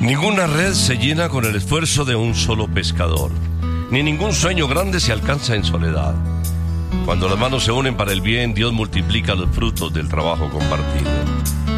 Ninguna red se llena con el esfuerzo de un solo pescador, ni ningún sueño grande se alcanza en soledad. Cuando las manos se unen para el bien, Dios multiplica los frutos del trabajo compartido.